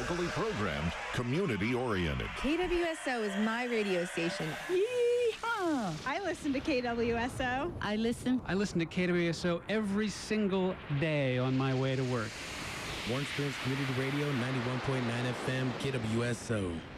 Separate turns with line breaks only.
Locally programmed, community-oriented.
KWSO is my radio station.
Yeehaw! I listen to KWSO.
I listen to KWSO every single day on my way to work.
Warren Springs Community Radio, 91.9 FM, KWSO.